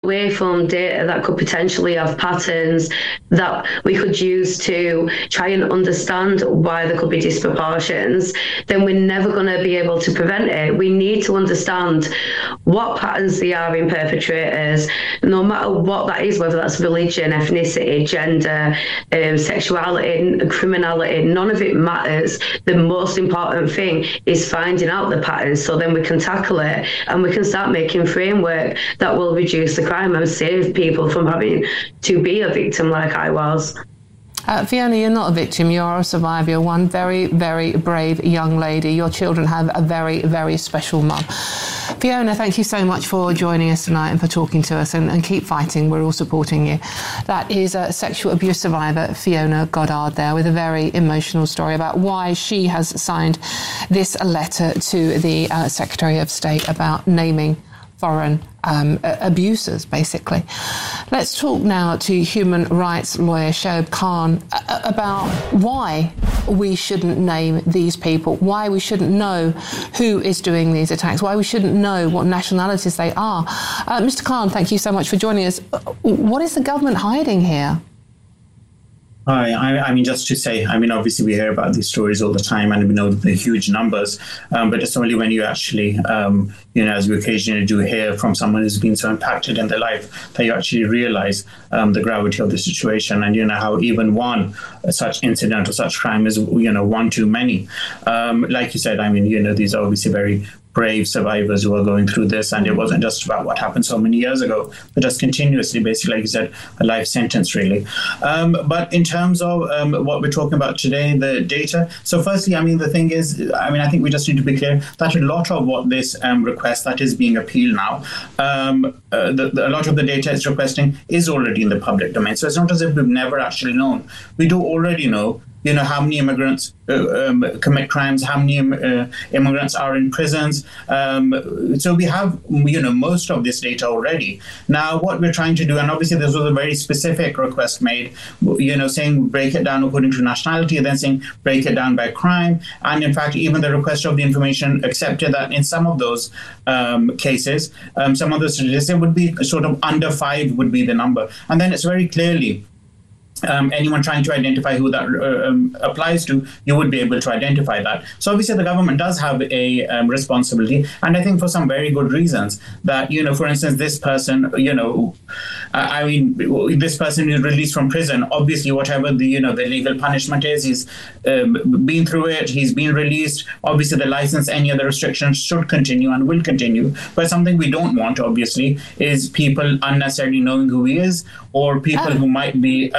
away from data that could potentially have patterns that we could use to try and understand why there could be disproportions, then we're never going to be able to prevent it. We need to understand what patterns they are in perpetrators, no matter what that is, whether that's religion, ethnicity, gender, sexuality, criminality, none of it matters. The most important thing is finding out the patterns, so then we can tackle it and we can start making framework that will reduce the crime and save people from having to be a victim like I was. Fiona, you're not a victim, you're a survivor. You're one very, very brave young lady. Your children have a very, very special mum. Fiona, thank you so much for joining us tonight and for talking to us, and keep fighting. We're all supporting you. That is a sexual abuse survivor, Fiona Goddard, there, with a very emotional story about why she has signed this letter to the Secretary of State about naming foreign abusers, basically. Let's talk now to human rights lawyer Shoaib Khan about why we shouldn't name these people, why we shouldn't know who is doing these attacks, why we shouldn't know what nationalities they are. Mr. Khan, thank you so much for joining us. What is the government hiding here? Hi, I mean, just to say, I mean, obviously we hear about these stories all the time and we know the huge numbers, but it's only when you actually, as we occasionally do hear from someone who's been so impacted in their life, that you actually realize the gravity of the situation and, how even one such incident or such crime is, one too many. Like you said, I mean, these are obviously very brave survivors who are going through this, and it wasn't just about what happened so many years ago, but just continuously, basically, like you said, a life sentence, really. But in terms of what we're talking about today, the data. So firstly, I mean, the thing is, I think we just need to be clear that a lot of what this request that is being appealed now, a lot of the data it's requesting is already in the public domain. So it's not as if we've never actually known. We do already know how many immigrants commit crimes, how many immigrants are in prisons. So we have, most of this data already. Now, what we're trying to do, and obviously this was a very specific request made, saying break it down according to nationality, and then saying break it down by crime. And in fact, even the request of the information accepted that in some of those cases, some of the statistics would be sort of under 5 would be the number. And then it's very clearly anyone trying to identify who that applies to, you would be able to identify that. So obviously the government does have a responsibility, and I think for some very good reasons that, for instance, this person, this person is released from prison, obviously whatever the legal punishment is, he's been through it, he's been released. Obviously the license, any other restrictions should continue and will continue. But something we don't want, obviously, is people unnecessarily knowing who he is, or people who might be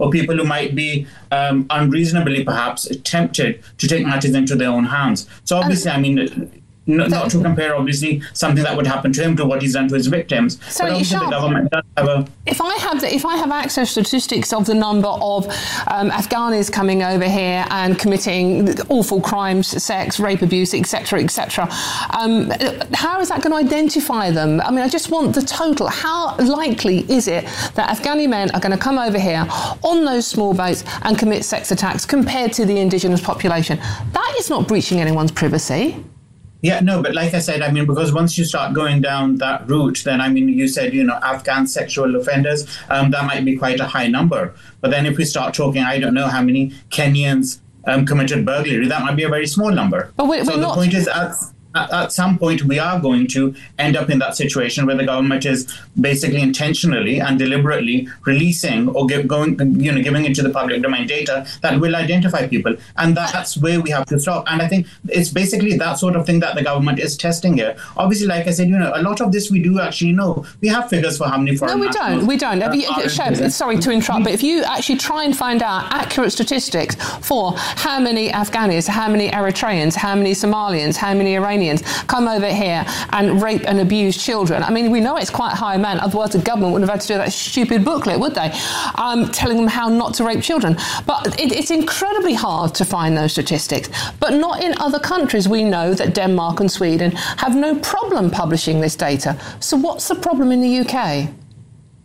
unreasonably perhaps tempted to take matters into their own hands. So obviously, not to compare, obviously, something that would happen to him to what he's done to his victims. So but obviously the government does have a... If I have access to statistics of the number of Afghanis coming over here and committing awful crimes, sex, rape, abuse, etc., how is that going to identify them? I mean, I just want the total. How likely is it that Afghani men are going to come over here on those small boats and commit sex attacks compared to the indigenous population? That is not breaching anyone's privacy. Yeah, no, but like I said, because once you start going down that route, then, you said, Afghan sexual offenders, that might be quite a high number. But then if we start talking, I don't know how many Kenyans committed burglary, that might be a very small number. But the point is, at some point, we are going to end up in that situation where the government is basically intentionally and deliberately releasing or giving into the public domain data that will identify people. And that's where we have to stop. And I think it's basically that sort of thing that the government is testing here. Obviously, like I said, a lot of this we do actually know. We have figures for how many foreign nationals. No, we don't. Sorry to interrupt, but if you actually try and find out accurate statistics for how many Afghanis, how many Eritreans, how many Somalians, how many Iranians come over here and rape and abuse children. We know it's quite a high amount, otherwise the government wouldn't have had to do that stupid booklet, would they? Telling them how not to rape children. But it's incredibly hard to find those statistics. But not in other countries. We know that Denmark and Sweden have no problem publishing this data. So what's the problem in the UK?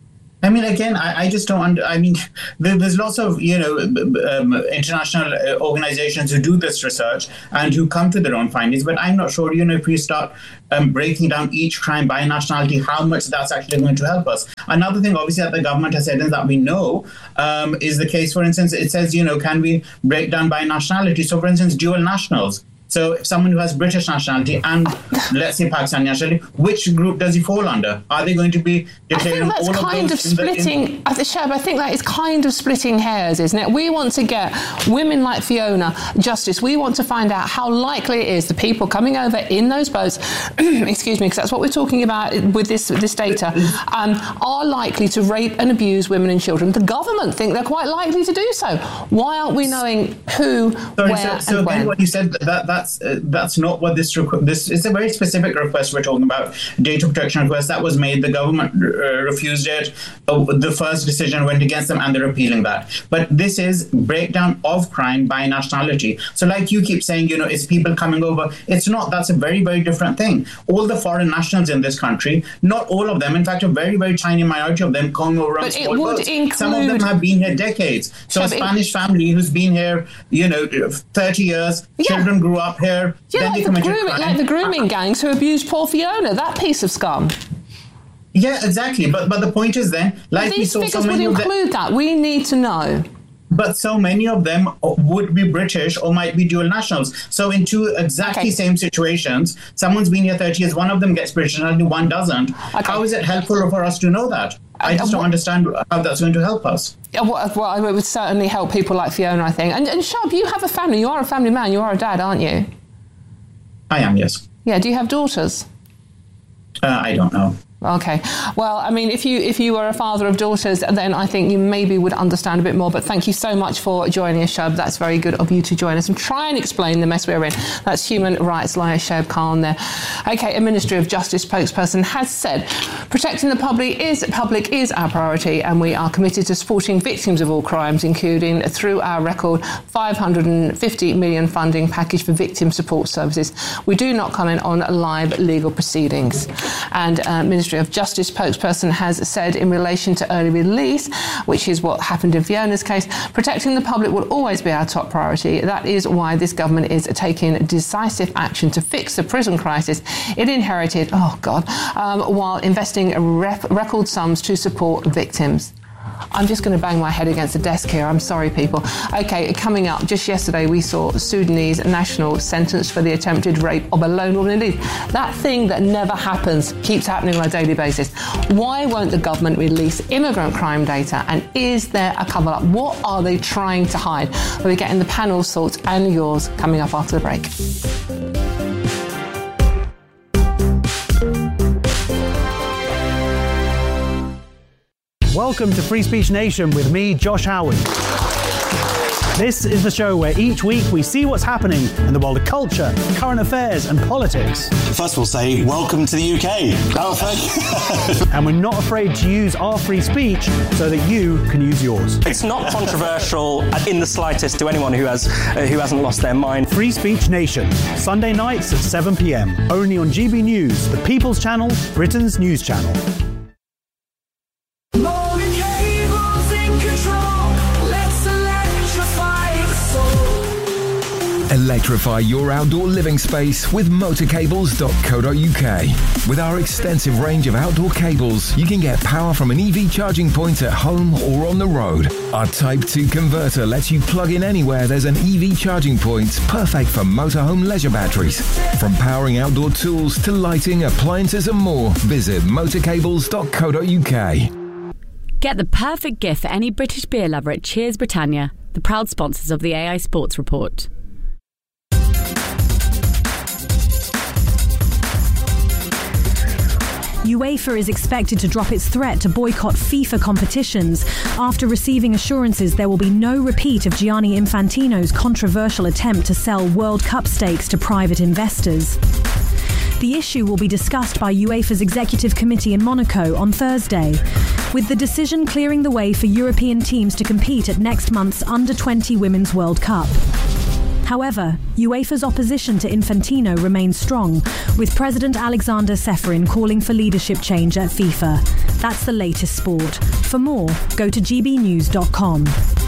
I mean, again, I just don't. I mean, there's lots of international organizations who do this research and who come to their own findings. But I'm not sure, if we start breaking down each crime by nationality, how much that's actually going to help us. Another thing, obviously, that the government has said and that we know is the case. For instance, it says, can we break down by nationality? So, for instance, dual nationals. So if someone who has British nationality and, let's say, Pakistani nationality, which group does he fall under? Are they going to be declaring all of those? Shab, I think that is kind of splitting hairs, isn't it? We want to get women like Fiona justice. We want to find out how likely it is the people coming over in those boats, excuse me, because that's what we're talking about with this data, are likely to rape and abuse women and children. The government think they're quite likely to do so. Why aren't we knowing who, where, and when? What you said, that's not what this is a very specific request we're talking about. Data protection request that was made. The government refused it. The first decision went against them, and they're appealing that. But this is breakdown of crime by nationality. So, like you keep saying, it's people coming over. It's not. That's a very, very different thing. All the foreign nationals in this country, not all of them, in fact, a very, very tiny minority of them come over on small boats. Some of them have been here decades. So, a Spanish family who's been here, 30 years, children grew up here. Yeah, like the grooming gangs who abused poor Fiona, that piece of scum. Yeah, exactly. But the point is then, like we saw so many would include that. We need to know. But so many of them would be British or might be dual nationals. So in two exactly same situations, someone's been here 30 years, one of them gets British and one doesn't. Okay. How is it helpful for us to know that? I just don't understand how that's going to help us. Well, it would certainly help people like Fiona, I think. And Shab, you have a family. You are a family man. You are a dad, aren't you? I am, yes. Yeah. Do you have daughters? I don't know. Okay. Well, I mean, if you were a father of daughters, then I think you maybe would understand a bit more. But thank you so much for joining us, Shab. That's very good of you to join us and try and explain the mess we're in. That's human rights lawyer Shab Khan there. Okay, a Ministry of Justice spokesperson has said protecting the public is our priority, and we are committed to supporting victims of all crimes, including through our record $550 million funding package for victim support services. We do not comment on live legal proceedings. And Ministry of Justice spokesperson has said in relation to early release, which is what happened in Fiona's case, protecting the public will always be our top priority. That is why this government is taking decisive action to fix the prison crisis it inherited, while investing record sums to support victims. I'm just going to bang my head against the desk here. I'm sorry, people. Okay, coming up, just yesterday we saw a Sudanese national sentenced for the attempted rape of a lone woman. Indeed, that thing that never happens keeps happening on a daily basis. Why won't the government release immigrant crime data? And is there a cover-up? What are they trying to hide? We're getting the panel's thoughts and yours coming up after the break. Welcome to Free Speech Nation with me, Josh Howard. This is the show where each week we see what's happening in the world of culture, current affairs and politics. First we'll say welcome to the UK. Oh, thank you. And we're not afraid to use our free speech so that you can use yours. It's not controversial in the slightest to anyone who hasn't lost their mind. Free Speech Nation, Sunday nights at 7 p.m. Only on GB News, the People's Channel, Britain's news channel. Electrify your outdoor living space with motorcables.co.uk. With our extensive range of outdoor cables, you can get power from an EV charging point at home or on the road. Our Type 2 converter lets you plug in anywhere there's an EV charging point, perfect for motorhome leisure batteries. From powering outdoor tools to lighting, appliances and more, visit motorcables.co.uk. Get the perfect gift for any British beer lover at Cheers Britannia, the proud sponsors of the AI Sports Report. UEFA is expected to drop its threat to boycott FIFA competitions after receiving assurances there will be no repeat of Gianni Infantino's controversial attempt to sell World Cup stakes to private investors. The issue will be discussed by UEFA's Executive Committee in Monaco on Thursday, with the decision clearing the way for European teams to compete at next month's Under-20 Women's World Cup. However, UEFA's opposition to Infantino remains strong, with President Alexander Ceferin calling for leadership change at FIFA. That's the latest sport. For more, go to gbnews.com.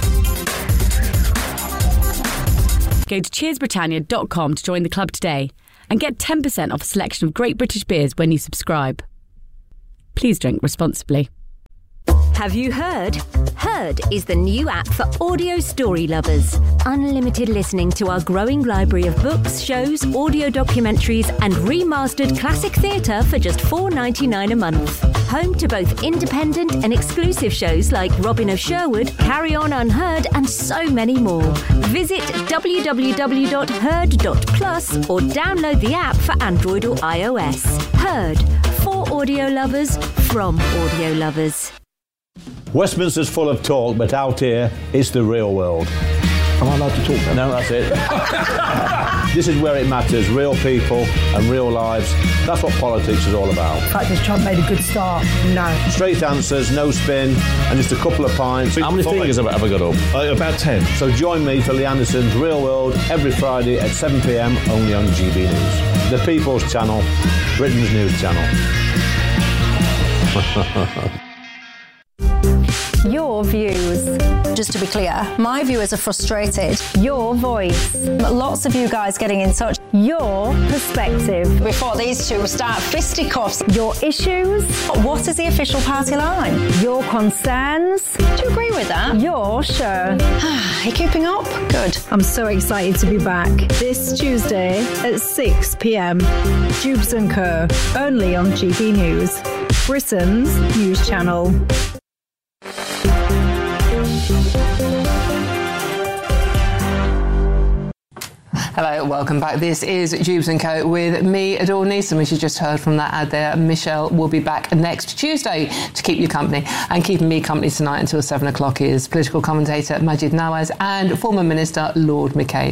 Go to cheersbritannia.com to join the club today and get 10% off a selection of great British beers when you subscribe. Please drink responsibly. Have you heard? Heard is the new app for audio story lovers. Unlimited listening to our growing library of books, shows, audio documentaries and remastered classic theatre for just $4.99 a month. Home to both independent and exclusive shows like Robin of Sherwood, Carry On Unheard and so many more. Visit www.heard.plus or download the app for Android or iOS. Heard, for audio lovers, from audio lovers. Westminster's full of talk, but out here, it's the real world. Am I allowed to talk then? No, that's it. This is where it matters, real people and real lives. That's what politics is all about. In fact, has Trump made a good start? No. Straight answers, no spin, and just a couple of pints. How many fingers have I ever got up? About 10. So join me for Lee Anderson's Real World every Friday at 7 p.m, only on GB News. The People's Channel, Britain's news channel. Your views. Just to be clear, my viewers are frustrated. Your voice. Lots of you guys getting in touch. Your perspective. Before these two start fisticuffs. Your issues. What is the official party line? Your concerns. Do you agree with that? Your show. Are you keeping up? Good. I'm so excited to be back this Tuesday at 6 p.m. Jubes & Co. Only on GB News, Britain's news channel. Hello, welcome back. This is Jubes & Co. with me, Adore Neeson, which you just heard from that ad there. Michelle will be back next Tuesday to keep you company. And keeping me company tonight until 7 o'clock is political commentator Maajid Nawaz and former Minister Lord McCabe.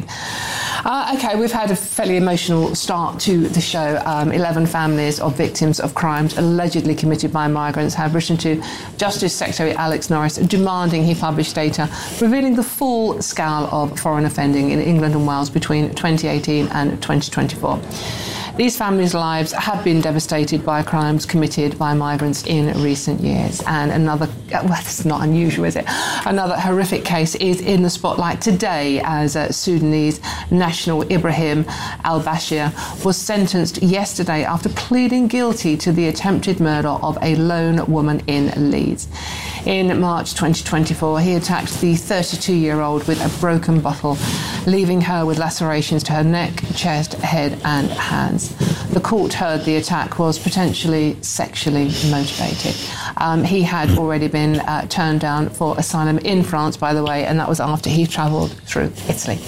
OK, we've had a fairly emotional start to the show. 11 families of victims of crimes allegedly committed by migrants have written to Justice Secretary Alex Norris demanding he publish data revealing the full scale of foreign offending in England and Wales between 2018 and 2024. These families' lives have been devastated by crimes committed by migrants in recent years. And another, well, it's not unusual, is it? Another horrific case is in the spotlight today as Sudanese national Ibrahim al-Bashir was sentenced yesterday after pleading guilty to the attempted murder of a lone woman in Leeds. In March 2024, he attacked the 32-year-old with a broken bottle, leaving her with lacerations to her neck, chest, head and hands. The court heard the attack was potentially sexually motivated. He had already been turned down for asylum in France, by the way, and that was after he travelled through Italy.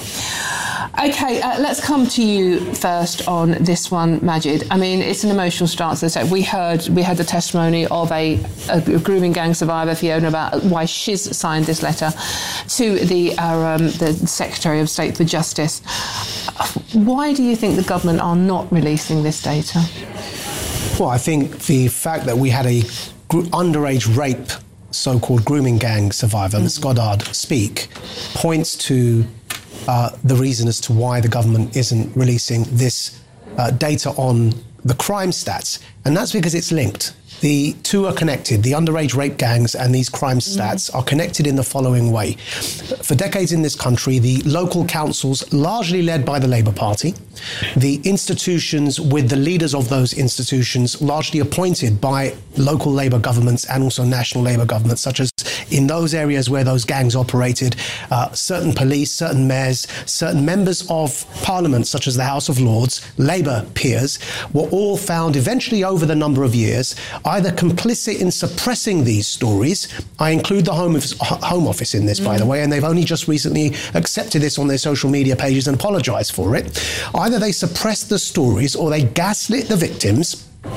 OK, let's come to you first on this one, Maajid. I mean, it's an emotional start. So we had the testimony of a grooming gang survivor, Fiona, about why she's signed this letter to the Secretary of State for Justice. Why do you think the government are not releasing this data? Well, I think the fact that we had a underage rape, so-called grooming gang survivor, Ms. Goddard, speak, points to the reason as to why the government isn't releasing this data on the crime stats. And that's because it's linked. The two are connected. The underage rape gangs and these crime stats are connected in the following way. For decades in this country, the local councils, largely led by the Labour Party, the institutions with the leaders of those institutions, largely appointed by local Labour governments and also national Labour governments, such as in those areas where those gangs operated, certain police, certain mayors, certain members of Parliament, such as the House of Lords, Labour peers, were all found eventually over the number of years either complicit in suppressing these stories. I include the Home Office in this, by the way, and they've only just recently accepted this on their social media pages and apologised for it. Either they suppressed the stories or they gaslit the victims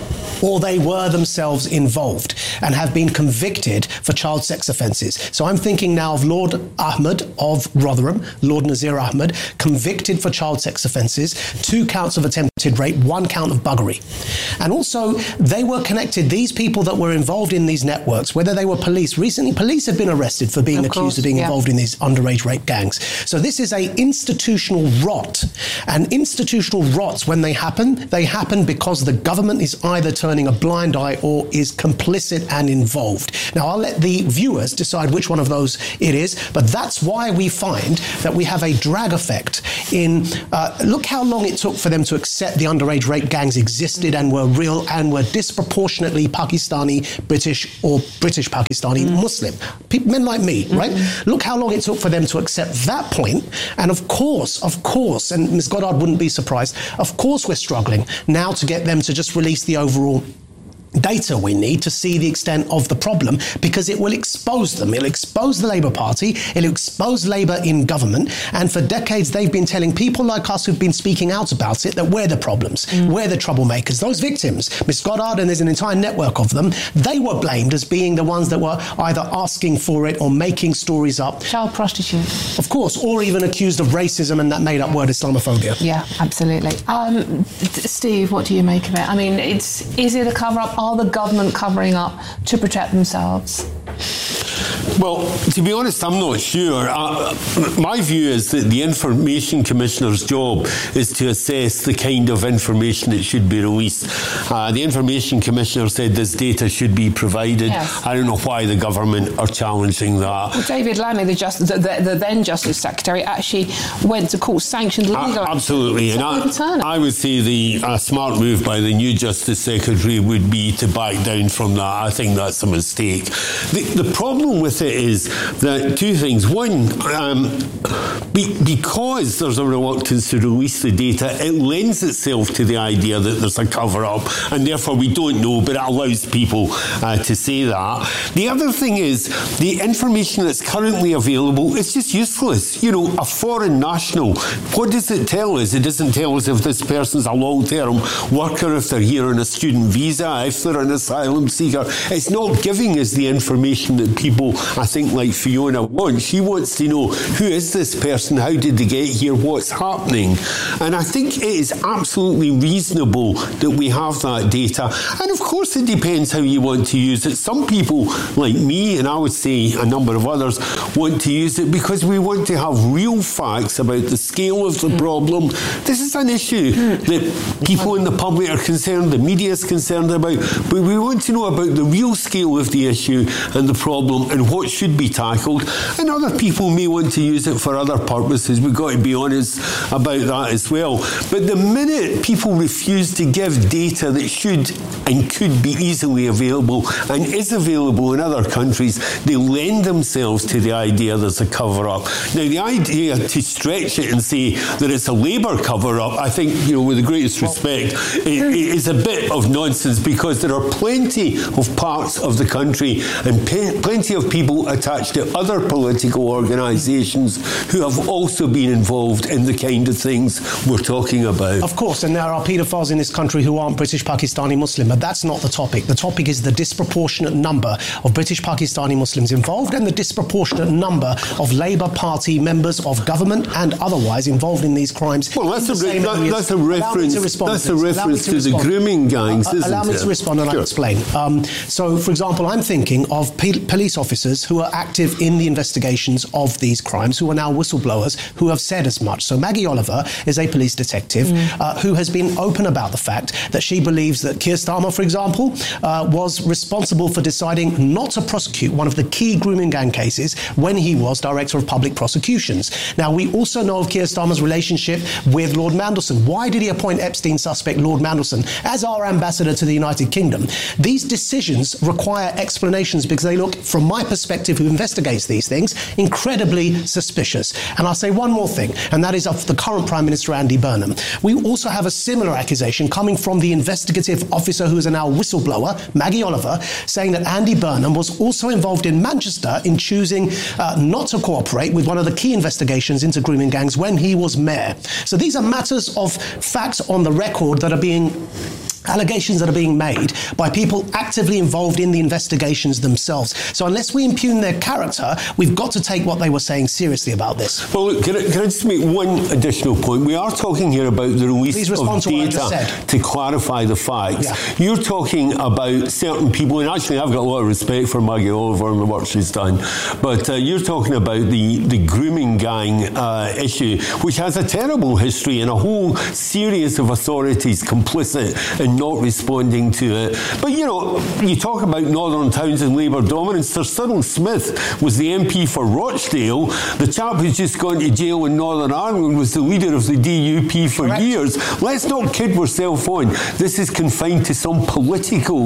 or they were themselves involved and have been convicted for child sex offences. So I'm thinking now of Lord Ahmed of Rotherham, Lord Nazir Ahmed, convicted for child sex offences, 2 counts of attempted rape, 1 count of buggery. And also, they were connected, these people that were involved in these networks, whether they were police. Recently, police have been arrested for being accused of being involved in these underage rape gangs. So this is a institutional rot. And institutional rots, when they happen because the government is either turning a blind eye or is complicit and involved. Now, I'll let the viewers decide which one of those it is, but that's why we find that we have a drag effect in, look how long it took for them to accept the underage rape gangs existed and were real and were disproportionately Pakistani, British or British Pakistani Muslim. Men like me, right? Look how long it took for them to accept that point. And of course, and Ms. Goddard wouldn't be surprised, of course we're struggling now to get them to just release the overall data we need to see the extent of the problem, because it will expose them. It'll expose the Labour Party. It'll expose Labour in government. And for decades, they've been telling people like us who've been speaking out about it that we're the problems. We're the troublemakers. Those victims, Miss Goddard, and there's an entire network of them, they were blamed as being the ones that were either asking for it or making stories up. Child prostitute. Of course, or even accused of racism and that made-up word Islamophobia. Yeah, absolutely. Steve, what do you make of it? I mean, is it a cover-up? Are the government covering up to protect themselves? Well, to be honest, I'm not sure. My view is that the Information Commissioner's job is to assess the kind of information that should be released. The Information Commissioner said this data should be provided. Yes. I don't know why the government are challenging that. Well, David Lammy, the then Justice Secretary, actually went to court, sanctioned legal. Absolutely. And I would say the smart move by the new Justice Secretary would be to back down from that. I think that's a mistake. The problem with it is that 2 things. One, because there's a reluctance to release the data, it lends itself to the idea that there's a cover-up, and therefore we don't know, but it allows people to say that. The other thing is, the information that's currently available is just useless. You know, a foreign national, what does it tell us? It doesn't tell us if this person's a long-term worker, if they're here on a student visa, if they're an asylum seeker. It's not giving us the information that people, I think, like Fiona wants. She wants to know, who is this person? How did they get here? What's happening? And I think it is absolutely reasonable that we have that data. And of course, it depends how you want to use it. Some people, like me, and I would say a number of others, want to use it because we want to have real facts about the scale of the problem. This is an issue that people in the public are concerned, the media is concerned about, but we want to know about the real scale of the issue and the problem and what should be tackled. And other people may want to use it for other purposes. We've got to be honest about that as well. But the minute people refuse to give data that should and could be easily available and is available in other countries, they lend themselves to the idea there's a cover-up. Now, the idea to stretch it and say that it's a Labour cover-up, I think, you know, with the greatest respect, it is a bit of nonsense, because there are plenty of parts of the country and plenty of people attached to other political organisations who have also been involved in the kind of things we're talking about. Of course, and there are paedophiles in this country who aren't British Pakistani Muslim, but that's not the topic. The topic is the disproportionate number of British Pakistani Muslims involved and the disproportionate number of Labour Party members of government and otherwise involved in these crimes. Well, that's a reference to the grooming gangs, isn't it? Allow me to respond and I'll explain. So, for example, I'm thinking of police officers who are active in the investigations of these crimes, who are now whistleblowers, who have said as much. So Maggie Oliver is a police detective who has been open about the fact that she believes that Keir Starmer, for example, was responsible for deciding not to prosecute one of the key grooming gang cases when he was Director of Public Prosecutions. Now, we also know of Keir Starmer's relationship with Lord Mandelson. Why did he appoint Epstein suspect Lord Mandelson as our ambassador to the United Kingdom? These decisions require explanations because they look, from my perspective, who investigates these things, incredibly suspicious. And I'll say one more thing, and that is of the current Prime Minister, Andy Burnham. We also have a similar accusation coming from the investigative officer who is a now whistleblower, Maggie Oliver, saying that Andy Burnham was also involved in Manchester in choosing not to cooperate with one of the key investigations into grooming gangs when he was mayor. So these are matters of facts on the record that are being allegations that are being made by people actively involved in the investigations themselves. So unless we impugn their character, we've got to take what they were saying seriously about this. Well, look, can I just make one additional point? We are talking here about the release of data to clarify the facts. Yeah. You're talking about certain people, and actually I've got a lot of respect for Maggie Oliver and the work she's done, but you're talking about the grooming gang issue, which has a terrible history and a whole series of authorities complicit in not responding to it. But, you know, you talk about Northern Towns and Labour dominance. Sir Cyril Smith was the MP for Rochdale. The chap who's just gone to jail in Northern Ireland was the leader of the DUP for years. Let's not kid ourselves on. This is confined to some political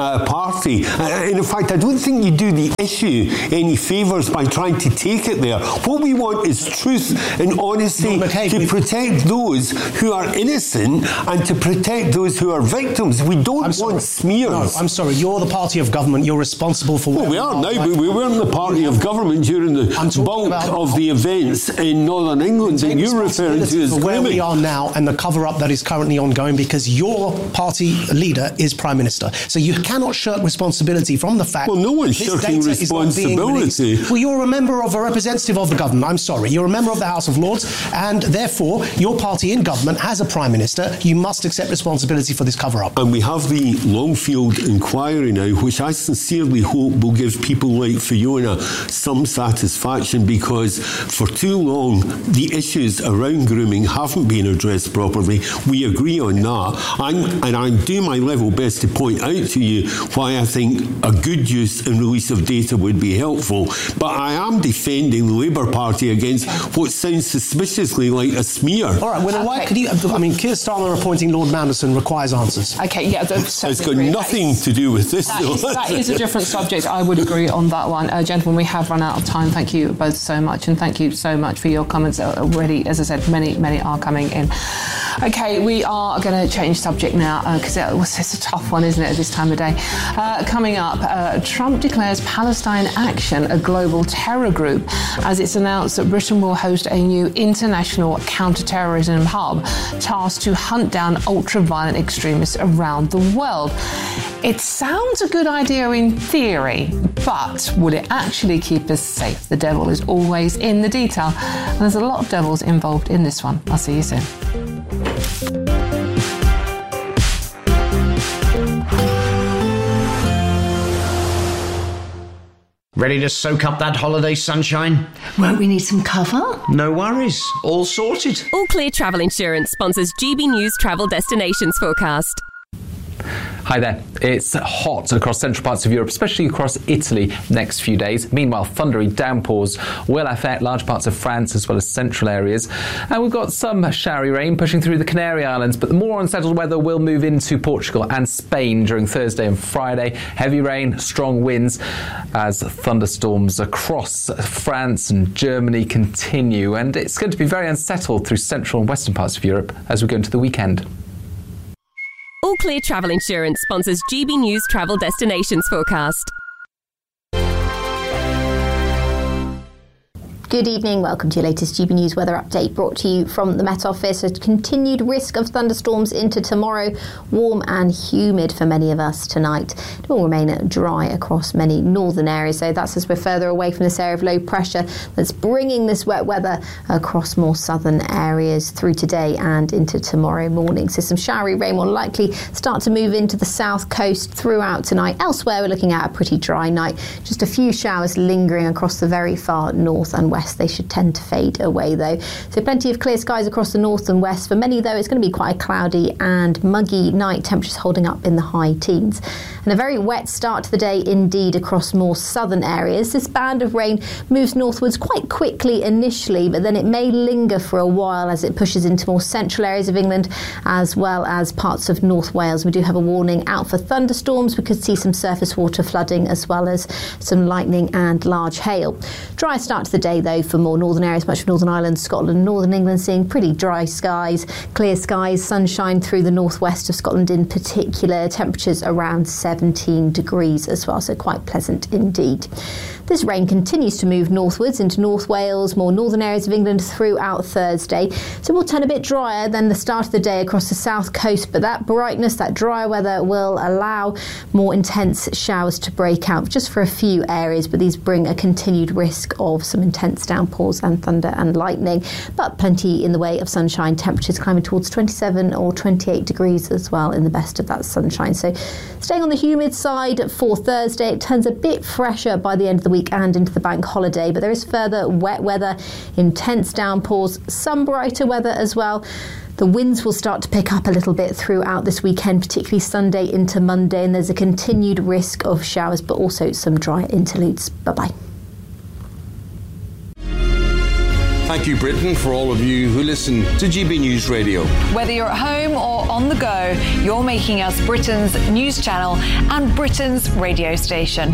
party. And in fact, I don't think you do the issue any favours by trying to take it there. What we want is truth and honesty to protect those who are innocent and to protect those who are victims. We don't want smears. No, I'm sorry. You're the party of government. You're responsible for what... Well, we are now, but we weren't the party of government during the bulk of the events in Northern England that you're referring to as where we are now and the cover-up that is currently ongoing, because your party leader is Prime Minister. So you cannot shirk responsibility from the fact... Well, no one's shirking responsibility. Well, you're a member of a representative of the government. I'm sorry. You're a member of the House of Lords, and therefore your party in government has a Prime Minister. You must accept responsibility for this cover-up. And we have the Longfield inquiry now, which I sincerely hope will give people like Fiona some satisfaction, because for too long the issues around grooming haven't been addressed properly. We agree on that. And I do my level best to point out to you why I think a good use and release of data would be helpful. But I am defending the Labour Party against what sounds suspiciously like a smear. All right, well, why could you... I mean, Keir Starmer appointing Lord Manderson requires answers. Okay, yeah. It's got nothing to do with this. That is a different subject. I would agree on that one. Gentlemen, we have run out of time. Thank you both so much, and thank you so much for your comments already. As I said, many are coming in. Okay, we are going to change subject now, because it's a tough one, isn't it, at this time of day. Coming up, Trump declares Palestine Action a global terror group, as it's announced that Britain will host a new international counter-terrorism hub tasked to hunt down ultra-violent extremists around the world. It sounds a good idea in theory, but will it actually keep us safe? The devil is always in the detail, and there's a lot of devils involved in this one. I'll see you soon. Ready to soak up that holiday sunshine? Won't we need some cover? No worries. All sorted. All Clear Travel Insurance sponsors GB News Travel Destinations Forecast. Hi there. It's hot across central parts of Europe, especially across Italy next few days. Meanwhile, thundery downpours will affect large parts of France as well as central areas. And we've got some showery rain pushing through the Canary Islands, but the more unsettled weather will move into Portugal and Spain during Thursday and Friday. Heavy rain, strong winds as thunderstorms across France and Germany continue. And it's going to be very unsettled through central and western parts of Europe as we go into the weekend. All Clear Travel Insurance sponsors GB News Travel Destinations Forecast. Good evening, welcome to your latest GB News weather update brought to you from the Met Office. A continued risk of thunderstorms into tomorrow, warm and humid for many of us tonight. It will remain dry across many northern areas, so that's as we're further away from this area of low pressure that's bringing this wet weather across more southern areas through today and into tomorrow morning. So some showery rain will likely start to move into the south coast throughout tonight. Elsewhere, we're looking at a pretty dry night. Just a few showers lingering across the very far north and west. They should tend to fade away though. So plenty of clear skies across the north and west. For many though, it's going to be quite a cloudy and muggy night, temperatures holding up in the high teens. And a very wet start to the day indeed across more southern areas. This band of rain moves northwards quite quickly initially, but then it may linger for a while as it pushes into more central areas of England as well as parts of North Wales. We do have a warning out for thunderstorms. We could see some surface water flooding as well as some lightning and large hail. Dry start to the day though for more northern areas, much of Northern Ireland, Scotland, Northern England seeing pretty dry skies, clear skies, sunshine through the northwest of Scotland in particular, temperatures around 17 degrees as well, so quite pleasant indeed. This rain continues to move northwards into North Wales, more northern areas of England throughout Thursday. So we'll turn a bit drier than the start of the day across the south coast, but that brightness, that drier weather will allow more intense showers to break out just for a few areas, but these bring a continued risk of some intense downpours and thunder and lightning, but plenty in the way of sunshine, temperatures climbing towards 27 or 28 degrees as well in the best of that sunshine. So staying on the humid side for Thursday, it turns a bit fresher by the end of the week and into the bank holiday, but there is further wet weather, intense downpours, some brighter weather as well. The winds will start to pick up a little bit throughout this weekend, particularly Sunday into Monday, and there's a continued risk of showers, but also some dry interludes. Bye-bye. Thank you, Britain, for all of you who listen to GB News Radio. Whether you're at home or on the go, you're making us Britain's news channel and Britain's radio station.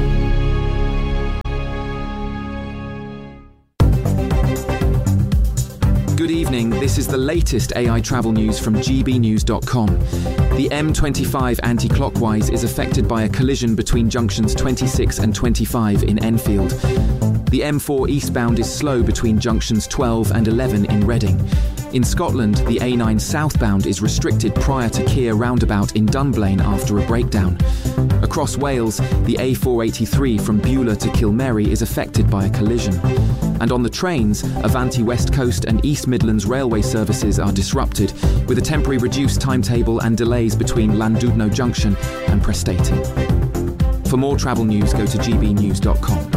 Good evening, this is the latest AI travel news from gbnews.com. The M25 anti-clockwise is affected by a collision between junctions 26 and 25 in Enfield. The M4 eastbound is slow between junctions 12 and 11 in Reading. In Scotland, the A9 southbound is restricted prior to Keir roundabout in Dunblane after a breakdown. Across Wales, the A483 from Beulah to Kilmerry is affected by a collision. And on the trains, Avanti West Coast and East Midlands railway services are disrupted, with a temporary reduced timetable and delays between Llandudno Junction and Prestating. For more travel news, go to gbnews.com.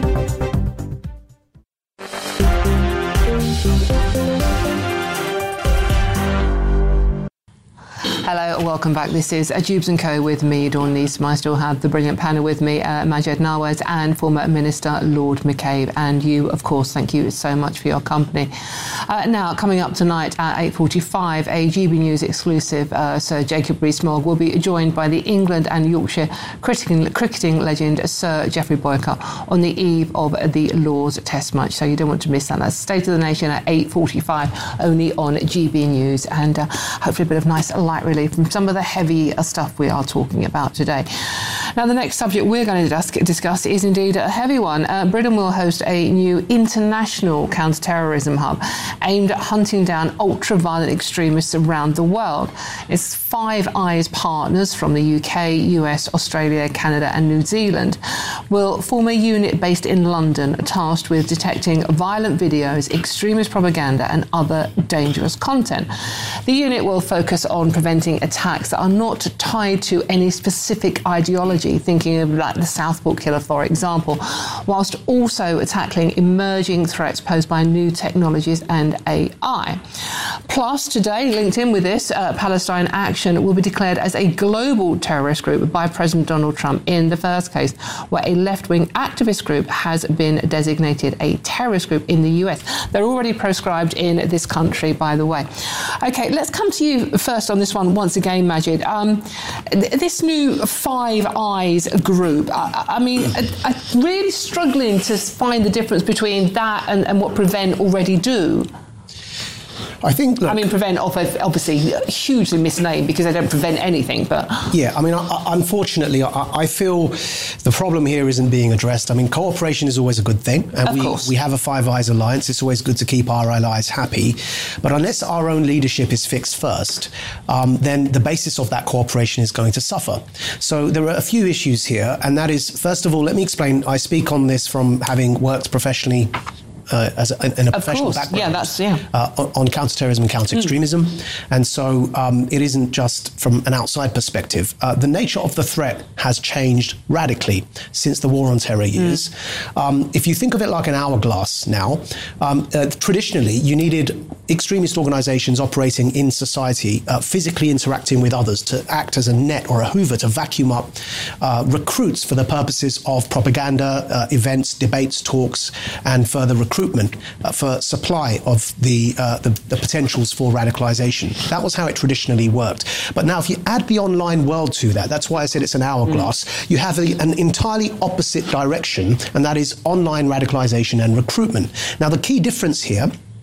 Hello, welcome back. This is Jubes & Co with me, Dawn Neeson. I still have the brilliant panel with me, Majed Nawaz and former Minister Lord McCabe. And you, of course, thank you so much for your company. Now, coming up tonight at 8:45, a GB News exclusive, Sir Jacob Rees-Mogg will be joined by the England and Yorkshire cricketing legend, Sir Geoffrey Boycott, on the eve of the Lord's Test match. So you don't want to miss that. That's State of the Nation at 8:45, only on GB News. And hopefully a bit of nice light relief from some of the heavy stuff we are talking about today. Now, the next subject we're going to discuss is indeed a heavy one. Britain will host a new international counter-terrorism hub aimed at hunting down ultra-violent extremists around the world. It's Five Eyes partners from the UK, US, Australia, Canada and New Zealand will form a unit based in London tasked with detecting violent videos, extremist propaganda and other dangerous content. The unit will focus on preventing attacks that are not tied to any specific ideology, thinking of like the Southport killer, for example, whilst also tackling emerging threats posed by new technologies and AI. Plus, today, linked in with this, Palestine Action will be declared as a global terrorist group by President Donald Trump in the first case, where a left-wing activist group has been designated a terrorist group in the US. They're already proscribed in this country, by the way. Okay, let's come to you first on this one once again, Majid. This new Five Eyes group, I'm really struggling to find the difference between that and what Prevent already do. I think. Look, Prevent, obviously, hugely misnamed because they don't prevent anything. But yeah, unfortunately, I feel the problem here isn't being addressed. Cooperation is always a good thing, and we have a Five Eyes alliance. It's always good to keep our allies happy, but unless our own leadership is fixed first, then the basis of that cooperation is going to suffer. So there are a few issues here, and that is, first of all, let me explain. I speak on this from having worked professionally. In a professional background, on counterterrorism and counter-extremism. And so it isn't just from an outside perspective. The nature of the threat has changed radically since the War on Terror years. If you think of it like an hourglass now, traditionally you needed extremist organizations operating in society, physically interacting with others to act as a net or a hoover to vacuum up recruits for the purposes of propaganda, events, debates, talks, and further recruitment for supply of the potentials for radicalization. That was how it traditionally worked. But now if you add the online world to that, that's why I said it's an hourglass, you have an entirely opposite direction, and that is online radicalization and recruitment. Now the key difference here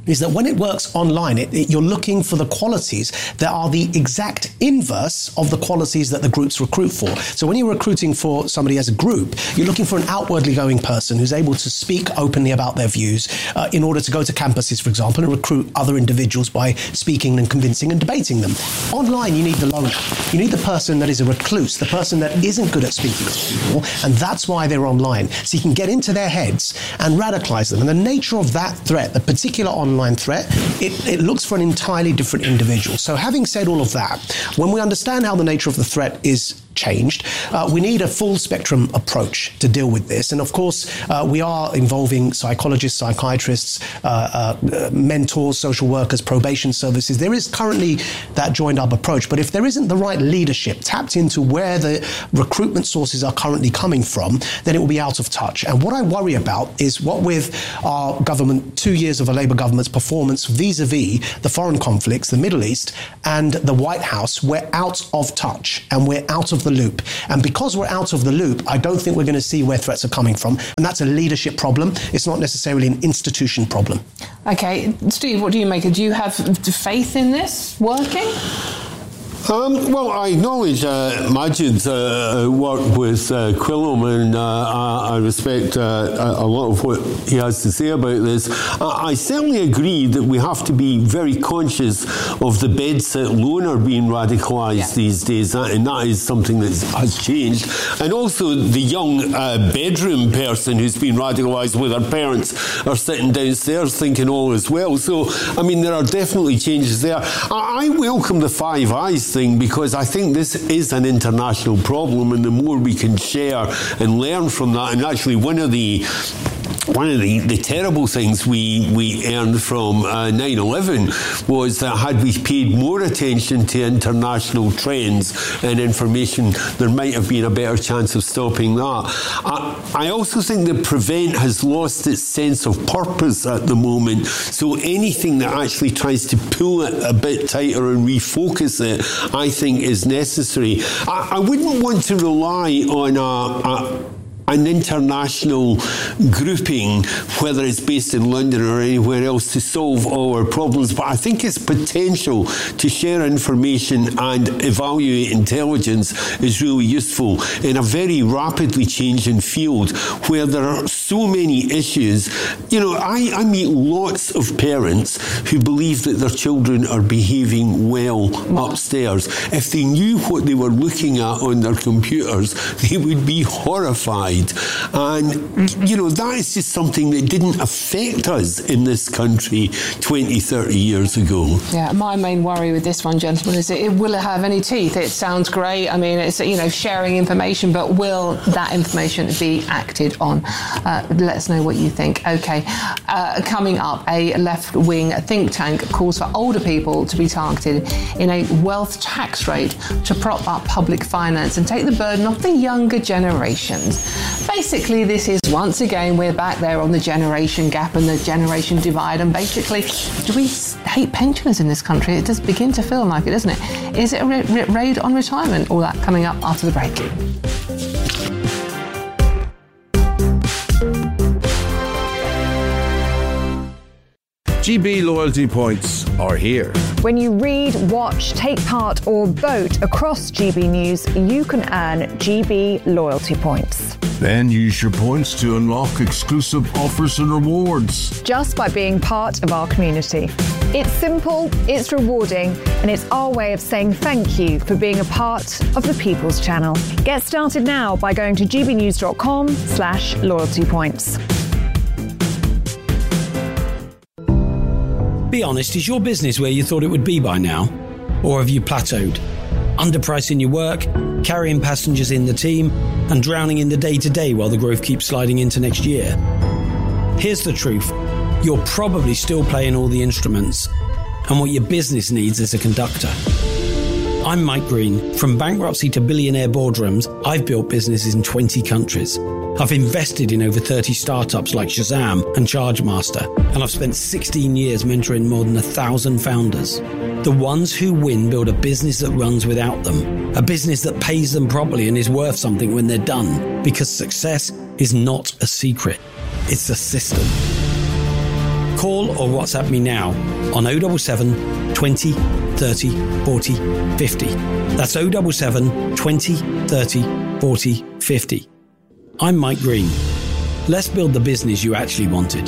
is that when it works online, you're looking for the qualities that are the exact inverse of the qualities that the groups recruit for. So when you're recruiting for somebody as a group, you're looking for an outwardly going person who's able to speak openly about their views in order to go to campuses, for example, and recruit other individuals by speaking and convincing and debating them. Online, you need the loner. You need the person that is a recluse, the person that isn't good at speaking to people, and that's why they're online. So you can get into their heads and radicalize them. And the nature of that threat, the particular online threat, it looks for an entirely different individual. So having said all of that, when we understand how the nature of the threat is changed, we need a full spectrum approach to deal with this. And of course, we are involving psychologists, psychiatrists, mentors, social workers, probation services. There is currently that joined up approach. But if there isn't the right leadership tapped into where the recruitment sources are currently coming from, then it will be out of touch. And what I worry about is what with our government, 2 years of a Labour government's performance vis-a-vis the foreign conflicts, the Middle East and the White House, we're out of touch and we're out of the loop. And because we're out of the loop, I don't think we're going to see where threats are coming from. And that's a leadership problem. It's not necessarily an institution problem. Okay, Steve, what do you make? Do you have faith in this working? Well, I acknowledge Majid's work with Quilliam, and I respect a lot of what he has to say about this. I certainly agree that we have to be very conscious of the bedsit loner being radicalised these days, and that is something that has changed. And also the young bedroom person who's been radicalised with her parents are sitting downstairs thinking all is well. So, I mean, there are definitely changes there. I welcome the Five Eyes thing, because I think this is an international problem, and the more we can share and learn from that, and actually one of the terrible things we earned from 9/11 was that had we paid more attention to international trends and information, there might have been a better chance of stopping that. I also think that Prevent has lost its sense of purpose at the moment, so anything that actually tries to pull it a bit tighter and refocus it, I think is necessary. I wouldn't want to rely on an international grouping, whether it's based in London or anywhere else, to solve all our problems. But I think its potential to share information and evaluate intelligence is really useful in a very rapidly changing field where there are so many issues. You know, I meet lots of parents who believe that their children are behaving well upstairs. If they knew what they were looking at on their computers, they would be horrified. And, you know, that is just something that didn't affect us in this country 20, 30 years ago. Yeah, my main worry with this one, gentlemen, is will it have any teeth? It sounds great. I mean, it's, you know, sharing information, but will that information be acted on? Let us know what you think. Okay, coming up, a left-wing think tank calls for older people to be targeted in a wealth tax rate to prop up public finance and take the burden off the younger generations. Basically, this is, once again, we're back there on the generation gap and the generation divide. And basically, do we hate pensioners in this country? It does begin to feel like it, doesn't it? Is it a raid on retirement? All that coming up after the break. GB loyalty points are here. When you read, watch, take part or vote across GB News, you can earn GB loyalty points. Then use your points to unlock exclusive offers and rewards. Just by being part of our community. It's simple, it's rewarding, and it's our way of saying thank you for being a part of the People's Channel. Get started now by going to gbnews.com/loyalty points. Be honest, is your business where you thought it would be by now? Or have you plateaued? Underpricing your work, carrying passengers in the team, and drowning in the day-to-day while the growth keeps sliding into next year? Here's the truth. You're probably still playing all the instruments, and what your business needs is a conductor. I'm Mike Green. From bankruptcy to billionaire boardrooms, I've built businesses in 20 countries. I've invested in over 30 startups like Shazam and Chargemaster, and I've spent 16 years mentoring more than 1,000 founders. The ones who win build a business that runs without them, a business that pays them properly and is worth something when they're done, because success is not a secret, it's a system. call or WhatsApp me now on 077 20 30 40 50. That's 077 20 30 40 50. I'm Mike Green. Let's build the business you actually wanted.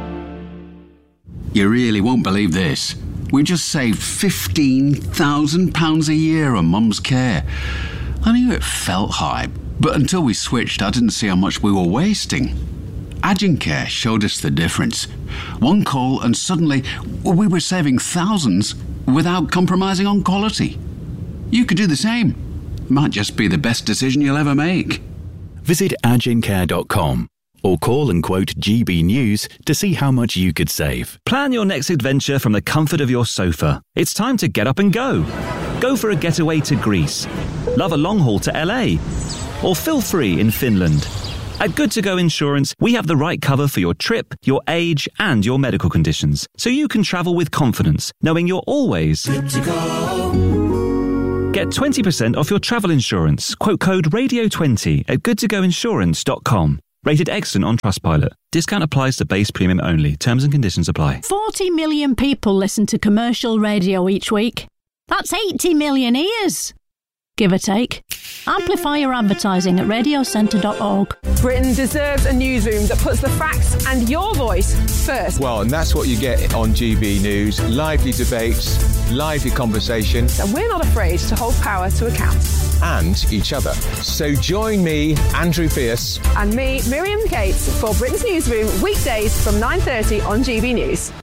You really won't believe this. We just saved £15,000 a year on Mum's care. I knew it felt high, but until we switched, I didn't see how much we were wasting. Agencare showed us the difference. One call and suddenly we were saving thousands without compromising on quality. You could do the same. Might just be the best decision you'll ever make. Visit agencare.com or call and quote GB News to see how much you could save. Plan your next adventure from the comfort of your sofa. It's time to get up and go. Go for a getaway to Greece. Love a long haul to LA. Or feel free in Finland. At Good To Go Insurance, we have the right cover for your trip, your age, and your medical conditions, so you can travel with confidence, knowing you're always good to go. Get 20% off your travel insurance. Quote code RADIO20 at goodtogoinsurance.com. Rated excellent on Trustpilot. Discount applies to base premium only. Terms and conditions apply. 40 million people listen to commercial radio each week. That's 80 million ears, give or take. Amplify your advertising at radiocentre.org. Britain deserves a newsroom that puts the facts and your voice first. Well, and that's what you get on GB News. Lively debates, lively conversations. And we're not afraid to hold power to account. And each other. So join me, Andrew Pierce. And me, Miriam Cates, for Britain's Newsroom, weekdays from 9:30 on GB News.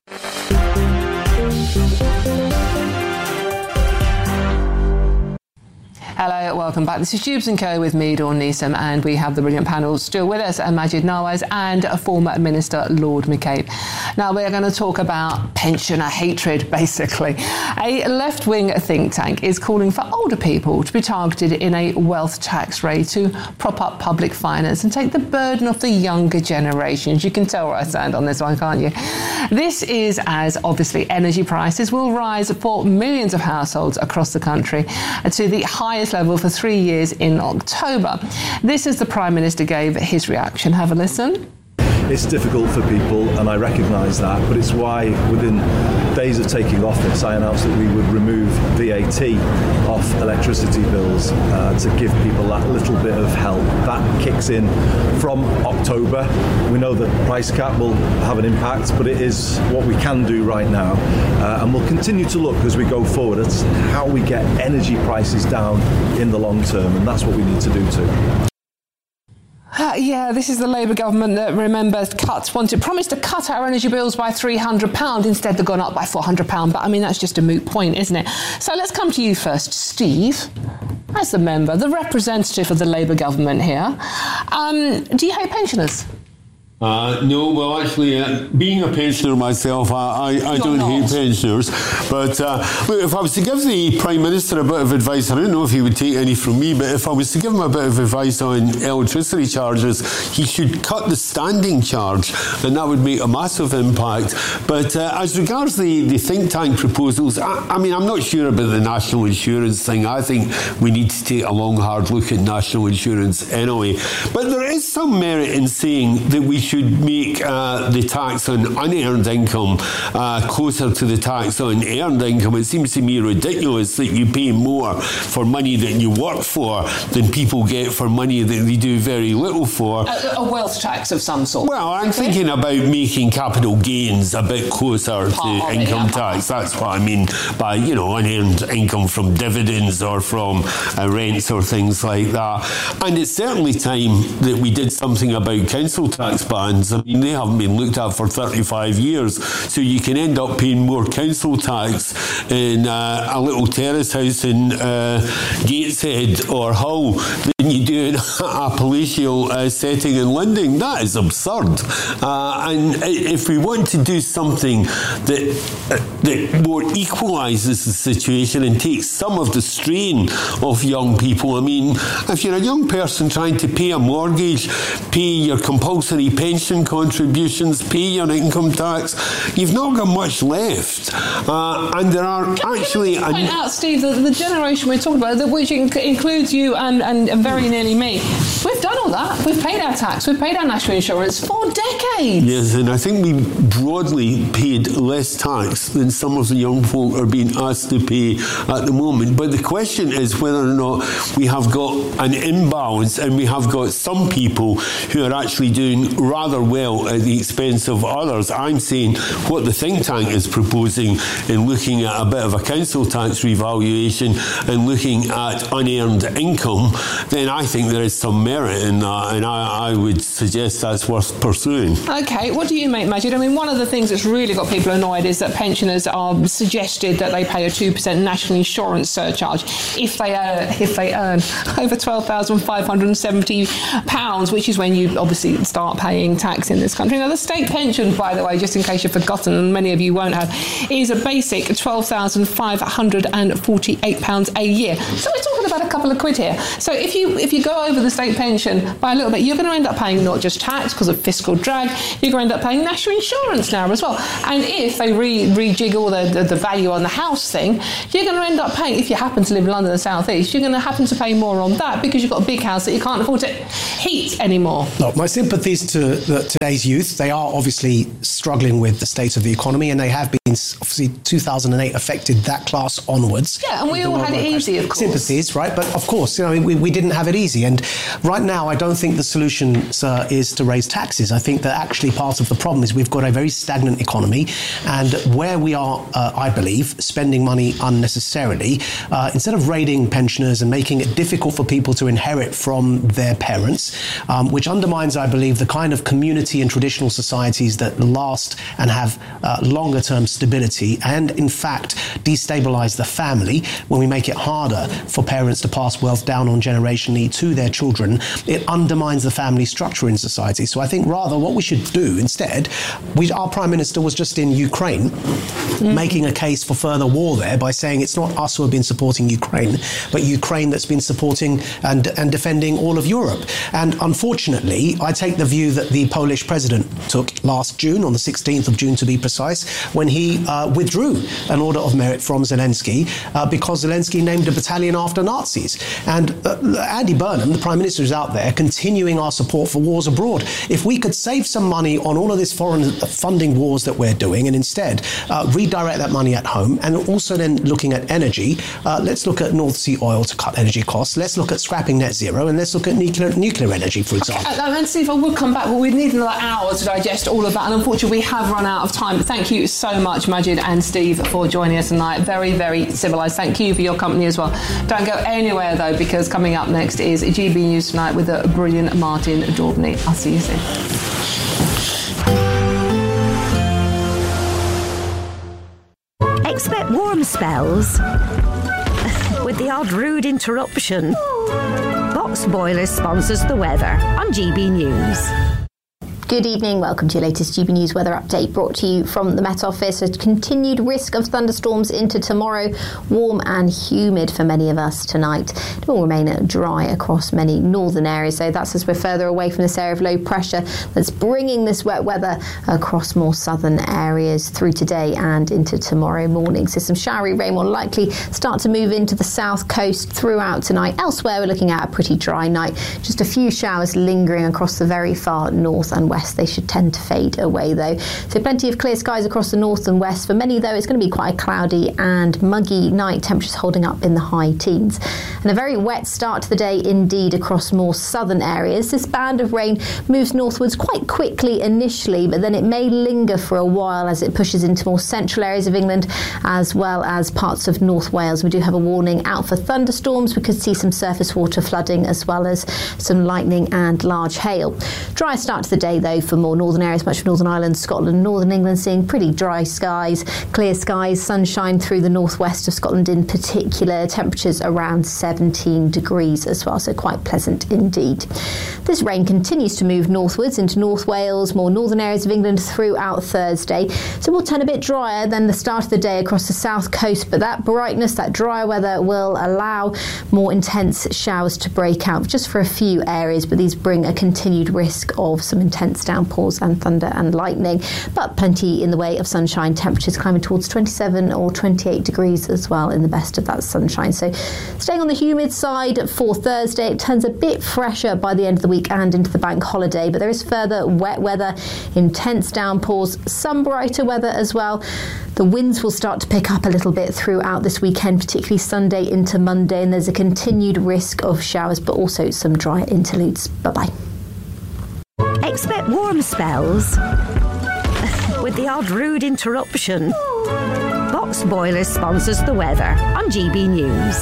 Hello, welcome back. This is Jubes & Co with me, Dawn Neeson, and we have the brilliant panel still with us, Majid Nawaz and former Minister Lord McCabe. Now, we're going to talk about pensioner hatred, basically. A left-wing think tank is calling for older people to be targeted in a wealth tax rate to prop up public finance and take the burden off the younger generations. You can tell where I stand on this one, can't you? This is as, obviously, energy prices will rise for millions of households across the country to the highest level for 3 years in October. This is the Prime Minister gave his reaction. Have a listen. It's difficult for people, and I recognise that, but it's why within days of taking office I announced that we would remove VAT off electricity bills to give people that little bit of help. That kicks in from October. We know that price cap will have an impact, but it is what we can do right now, and we'll continue to look as we go forward at how we get energy prices down in the long term, and that's what we need to do too. Yeah, this is the Labour government that, remember, promised to cut our energy bills by £300. Instead, they've gone up by £400. But, I mean, that's just a moot point, isn't it? So let's come to you first, Steve, as the member, the representative of the Labour government here. Do you hate pensioners? No, well, actually, being a pensioner myself, I don't hate pensioners. But look, if I was to give the Prime Minister a bit of advice, I don't know if he would take any from me, but if I was to give him a bit of advice on electricity charges, he should cut the standing charge, and that would make a massive impact. But as regards the think tank proposals, I mean, I'm not sure about the national insurance thing. I think we need to take a long, hard look at national insurance anyway. But there is some merit in saying that we should make the tax on unearned income closer to the tax on earned income. It seems to me ridiculous that you pay more for money that you work for than people get for money that they do very little for. A wealth tax of some sort. Well, I'm thinking about making capital gains a bit closer to income tax. That's what I mean by, unearned income from dividends or from rents or things like that. And it's certainly time that we did something about council tax bands. I mean, they haven't been looked at for 35 years, so you can end up paying more council tax in a little terrace house in Gateshead or Hull than you do in a palatial setting in Linding. That is absurd. And if we want to do something that more equalises the situation and takes some of the strain off young people, I mean, if you're a young person trying to pay a mortgage, pay your compulsory pension contributions, pay your income tax, you've not got much left. And there are actually... Can I point out, Steve, the generation we're talking about, which includes you and very nearly me, we've done all that. We've paid our tax, we've paid our national insurance for decades. decades. Yes, and I think we broadly paid less tax than some of the young folk are being asked to pay at the moment. But the question is whether or not we have got an imbalance and we have got some people who are actually doing rather well at the expense of others. I'm saying what the think tank is proposing in looking at a bit of a council tax revaluation and looking at unearned income, then I think there is some merit in that, and I would suggest that's worth pursuing. Okay, what do you make, Majid? I mean, one of the things that's really got people annoyed is that pensioners are suggested that they pay a 2% national insurance surcharge if they earn over £12,570, which is when you obviously start paying tax in this country. Now, the state pension, by the way, just in case you've forgotten, and many of you won't have, is a basic £12,548 a year. So we're talking about a couple of quid here. So if you go over the state pension by a little bit, you're going to end up paying not just tax because of fiscal drag, you're going to end up paying national insurance now as well. And if they rejiggle the value on the house thing, you're going to end up paying, if you happen to live in London and the South East, you're going to happen to pay more on that because you've got a big house that you can't afford to heat anymore. Look, my sympathies to today's youth. They are obviously struggling with the state of the economy, and they have been, obviously, 2008 affected that class onwards. Yeah, and we all had it easy, of course. Sympathies, right? But of course, we didn't have it easy. And right now, I don't think the solution, sir, is to raise taxes. I think that actually part of the problem is we've got a very stagnant economy, and where we are, I believe, spending money unnecessarily, instead of raiding pensioners and making it difficult for people to inherit from their parents, which undermines, I believe, the kind of community and traditional societies that last and have longer term stability, and in fact destabilise the family when we make it harder for parents to pass wealth down on generationally to their children. It undermines the family structure in society. So I think rather what we should do instead, our Prime Minister was just in Ukraine making a case for further war there by saying it's not us who have been supporting Ukraine, but Ukraine that's been supporting and defending all of Europe. And unfortunately, I take the view that the Polish president took last June, on the 16th of June to be precise, when he withdrew an order of merit from Zelensky because Zelensky named a battalion after Nazis. And Andy Burnham, the Prime Minister, is out there continuing our support for wars abroad. If we could save some money on all of this foreign funding wars that we're doing and instead redirect that money at home, and also then looking at energy, let's look at North Sea oil to cut energy costs, let's look at scrapping net zero, and let's look at nuclear energy, for example. And Steve, I would come back, but we'd need another hour to digest all of that, and unfortunately we have run out of time. But thank you so much, Majid and Steve, for joining us tonight. Very, very civilised. Thank you for your company as well. Don't go anywhere, though, because coming up next is GB News Tonight with the brilliant Martin Daubney. I'll see you soon. Expect warm spells with the odd rude interruption. Box Boilers sponsors the weather on GB News. Good evening, welcome to your latest GB News weather update brought to you from the Met Office. A continued risk of thunderstorms into tomorrow, warm and humid for many of us tonight. It will remain dry across many northern areas, so that's as we're further away from this area of low pressure that's bringing this wet weather across more southern areas through today and into tomorrow morning. So some showery rain will likely start to move into the south coast throughout tonight. Elsewhere, we're looking at a pretty dry night. Just a few showers lingering across the very far north and west. They should tend to fade away though. So plenty of clear skies across the north and west. For many though, it's going to be quite a cloudy and muggy night, temperatures holding up in the high teens. And a very wet start to the day indeed across more southern areas. This band of rain moves northwards quite quickly initially, but then it may linger for a while as it pushes into more central areas of England as well as parts of North Wales. We do have a warning out for thunderstorms. We could see some surface water flooding as well as some lightning and large hail. Dry start to the day though for more northern areas, much of Northern Ireland, Scotland, Northern England, seeing pretty dry skies, clear skies, sunshine through the northwest of Scotland in particular, temperatures around 17 degrees as well, so quite pleasant indeed. This rain continues to move northwards into North Wales, more northern areas of England throughout Thursday, so we'll turn a bit drier than the start of the day across the south coast, but that brightness, that drier weather will allow more intense showers to break out just for a few areas, but these bring a continued risk of some intense intense downpours and thunder and lightning, but plenty in the way of sunshine. Temperatures climbing towards 27 or 28 degrees as well in the best of that sunshine. So staying on the humid side for Thursday, it turns a bit fresher by the end of the week and into the bank holiday, but there is further wet weather, intense downpours, some brighter weather as well. The winds will start to pick up a little bit throughout this weekend, particularly Sunday into Monday, and there's a continued risk of showers, but also some dry interludes. Bye-bye. Expect warm spells with the odd rude interruption. Box Boilers sponsors the weather on GB News.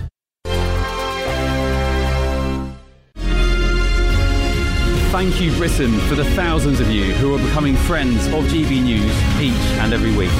Thank you, Britain, for the thousands of you who are becoming friends of GB News each and every week.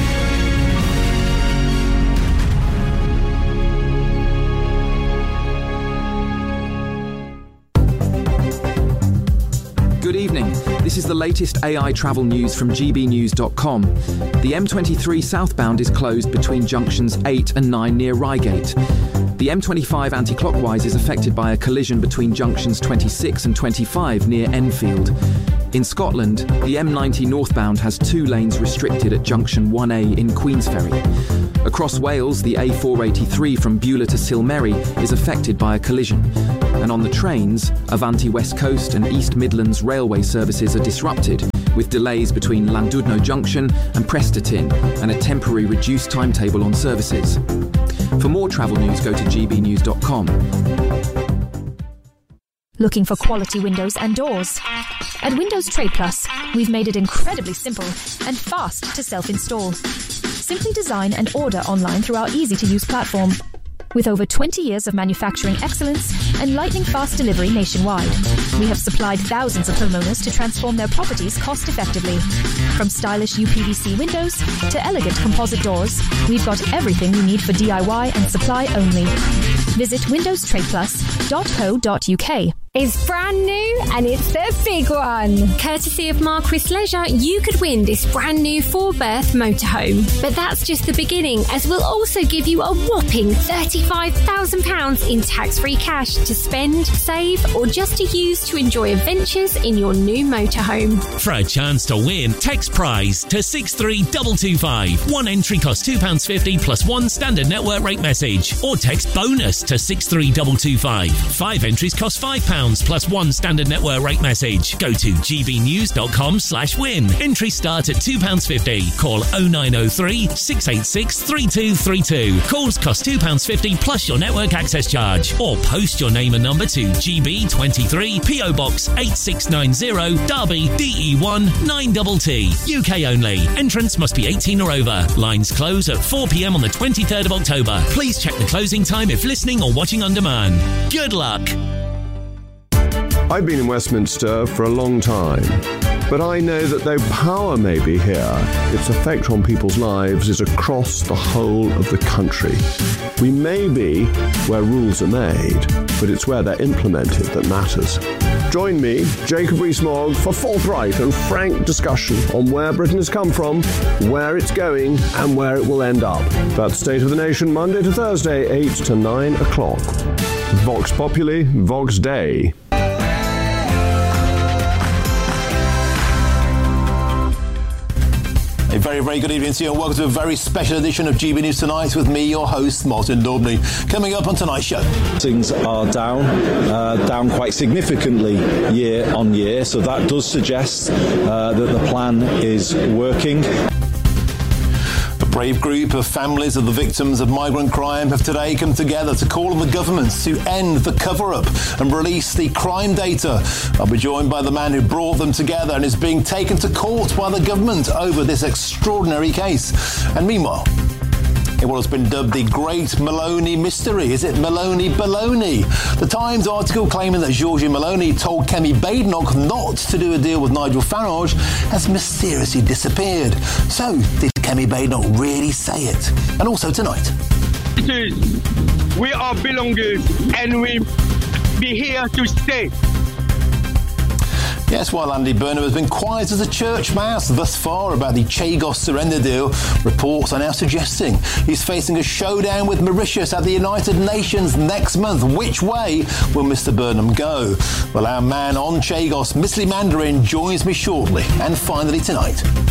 Good evening. This is the latest AI travel news from gbnews.com. The M23 southbound is closed between junctions 8 and 9 near Reigate. The M25 anti-clockwise is affected by a collision between junctions 26 and 25 near Enfield. In Scotland, the M90 northbound has 2 lanes restricted at junction 1A in Queensferry. Across Wales, the A483 from Beulah to Silmerry is affected by a collision. And on the trains, Avanti West Coast and East Midlands railway services are disrupted, with delays between Llandudno Junction and Prestatyn and a temporary reduced timetable on services. For more travel news, go to gbnews.com. Looking for quality windows and doors? At Windows Trade Plus, we've made it incredibly simple and fast to self-install. Simply design and order online through our easy-to-use platform. With over 20 years of manufacturing excellence and lightning-fast delivery nationwide, we have supplied thousands of homeowners to transform their properties cost-effectively. From stylish UPVC windows to elegant composite doors, we've got everything you need for DIY and supply only. Visit windowstradeplus.co.uk. It's brand new and it's the big one. Courtesy of Marquis Leisure, you could win this brand new 4-berth motorhome. But that's just the beginning, as we'll also give you a whopping £35,000 in tax-free cash to spend, save, or just to use to enjoy adventures in your new motorhome. For a chance to win, text prize to 63225. One entry costs £2.50 plus one standard network rate message. Or text bonus to 63225. 5 entries cost £5 plus one standard network rate message. Go to gbnews.com/win. Entries start at £2.50. Call 0903 686 3232. Calls cost £2.50 plus your network access charge. Or post your name and number to GB23 PO Box 8690 Derby DE1 9TT. UK only. Entrance must be 18 or over. Lines close at 4 p.m. on the 23rd of October. Please check the closing time if listening or watching on demand. Good luck. I've been in Westminster for a long time, but I know that though power may be here, its effect on people's lives is across the whole of the country. We may be where rules are made, but it's where they're implemented that matters. Join me, Jacob Rees-Mogg, for forthright and frank discussion on where Britain has come from, where it's going, and where it will end up. That's State of the Nation, Monday to Thursday, 8 to 9 o'clock. Vox Populi, Vox Dei. A very, very good evening to you and welcome to a very special edition of GB News Tonight with me, your host, Martin Daubney. Coming up on tonight's show. Things are down quite significantly year on year, so that does suggest that the plan is working. A brave group of families of the victims of migrant crime have today come together to call on the government to end the cover-up and release the crime data. I'll be joined by the man who brought them together and is being taken to court by the government over this extraordinary case. And meanwhile, in what has been dubbed the Great Maloney Mystery. Is it Maloney baloney? The Times article claiming that Giorgia Maloney told Kemi Badenoch not to do a deal with Nigel Farage has mysteriously disappeared. So, did Kemi Badenoch really say it? And also tonight. We are belongers and we be here to stay. Yes, while Andy Burnham has been quiet as a church mouse thus far about the Chagos surrender deal, reports are now suggesting he's facing a showdown with Mauritius at the United Nations next month. Which way will Mr Burnham go? Well, our man on Chagos, Miss Lee Mandarin, joins me shortly and finally tonight.